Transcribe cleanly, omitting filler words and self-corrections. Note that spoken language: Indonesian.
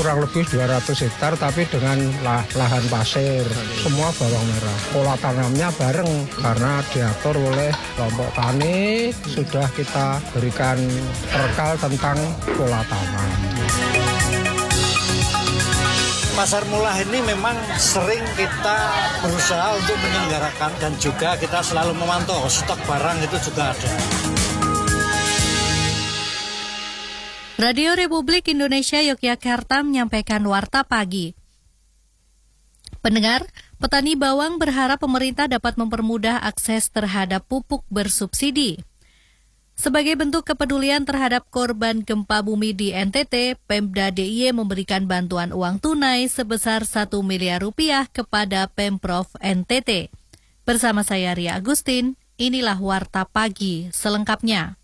kurang lebih 200 hektar tapi dengan lahan pasir, semua bawang merah. Pola tanamnya bareng karena diatur oleh kelompok tani, sudah kita berikan perkal tentang pola tanam. Pasar murah ini memang sering kita berusaha untuk menyelenggarakan dan juga kita selalu memantau stok barang itu juga ada. Radio Republik Indonesia Yogyakarta menyampaikan Warta Pagi. Pendengar, petani bawang berharap pemerintah dapat mempermudah akses terhadap pupuk bersubsidi. Sebagai bentuk kepedulian terhadap korban gempa bumi di NTT, Pemda DIY memberikan bantuan uang tunai sebesar 1 miliar rupiah kepada Pemprov NTT. Bersama saya Ria Agustin, inilah Warta Pagi selengkapnya.